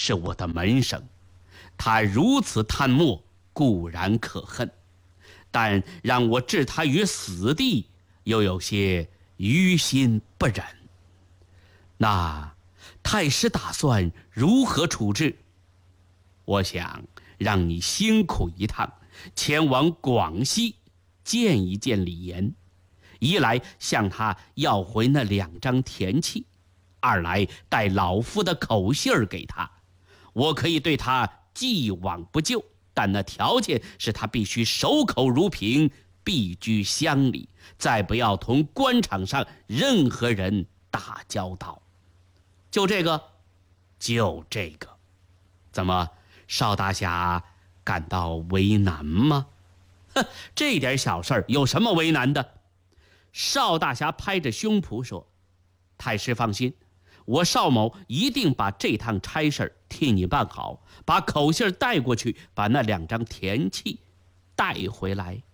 是我的门生，他如此贪墨，固然可恨，但让我置他于死地，又有些于心不忍。那太师打算如何处置？我想让你辛苦一趟，前往广西见一见李严，一来向他要回那2张田契，二来带老夫的口信儿给他。我可以对他既往不咎，但那条件是他必须守口如瓶，避居乡里，再不要同官场上任何人打交道。就这个，就这个。怎么，邵大侠感到为难吗？哼，这点小事儿有什么为难的？邵大侠拍着胸脯说：“太师放心，我邵某一定把这趟差事替你办好，把口信带过去，把那2张田契带回来。”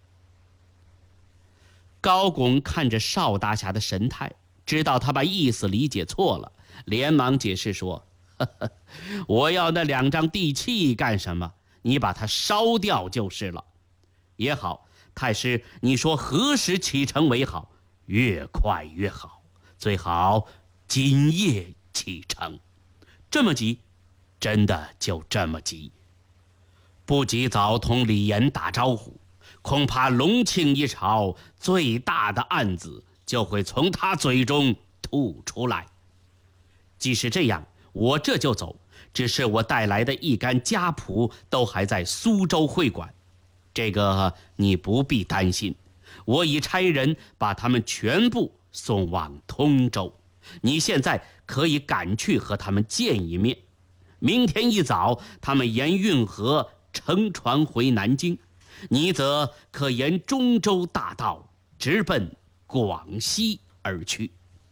高拱看着邵大侠的神态，知道他把意思理解错了，连忙解释说：“呵呵，我要那2张地契干什么？你把它烧掉就是了。也好，太师，你说何时启程为好？越快越好，最好今夜启程。这么急？真的就这么急？不及早同李严打招呼，恐怕隆庆一朝最大的案子就会从他嘴中吐出来。即使这样，我这就走，只是我带来的一干家仆都还在苏州会馆，这个你不必担心，我已差人把他们全部送往通州，你现在可以赶去和他们见一面。明天一早，他们沿运河乘船回南京，你则可沿中州大道直奔广西而去。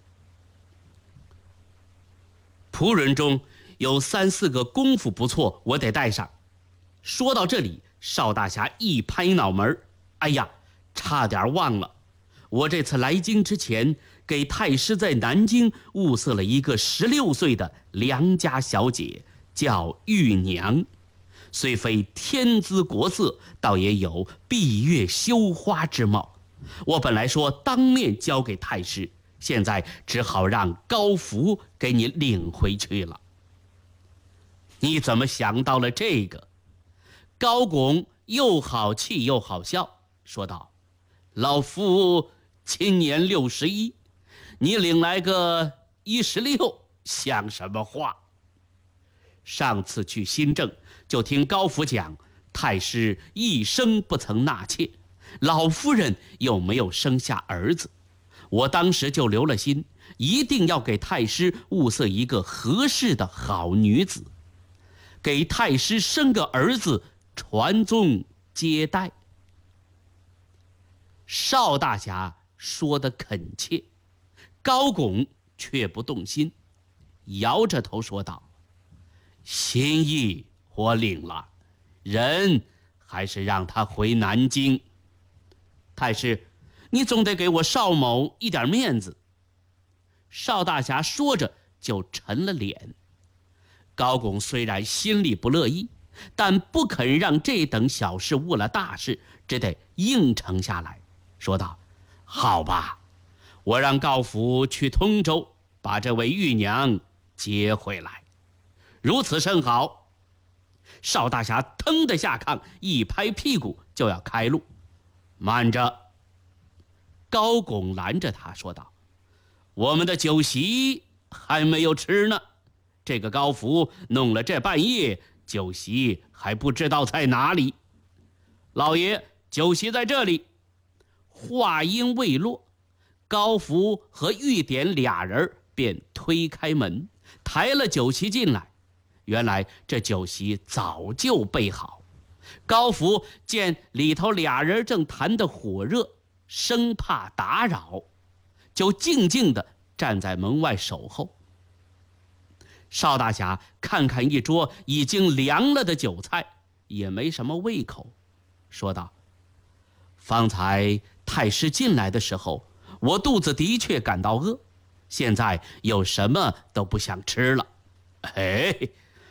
仆人中有3、4个功夫不错，我得带上。说到这里，邵大侠一拍脑门：“哎呀，差点忘了，我这次来京之前，给太师在南京物色了一个16岁的良家小姐，叫玉娘。虽非天姿国色，倒也有闭月羞花之貌。我本来说当面交给太师，现在只好让高福给你领回去了。”你怎么想到了这个？高拱又好气又好笑，说道：“老夫今年61，你领来个16，像什么话？上次去新郑，就听高福讲，太师一生不曾纳妾，老夫人又没有生下儿子，我当时就留了心，一定要给太师物色一个合适的好女子，给太师生个儿子，传宗接代。”邵大侠说得恳切，高拱却不动心，摇着头说道：“心意我领了，人还是让他回南京。太师，你总得给我邵某一点面子。”邵大侠说着就沉了脸。高拱虽然心里不乐意，但不肯让这等小事误了大事，只得应承下来，说道：“好吧，我让高福去通州，把这位玉娘接回来。如此甚好。”邵大侠腾地下炕，一拍屁股就要开路。“慢着！”高拱拦着他说道：“我们的酒席还没有吃呢，这个高福弄了这半夜，酒席还不知道在哪里。老爷，酒席在这里。”话音未落，高福和玉典俩人便推开门，抬了酒席进来。原来这酒席早就备好。高福见里头俩人正谈得火热，生怕打扰，就静静地站在门外守候。邵大侠看看一桌已经凉了的酒菜，也没什么胃口，说道：“方才太师进来的时候，我肚子的确感到饿，现在有什么都不想吃了。哎，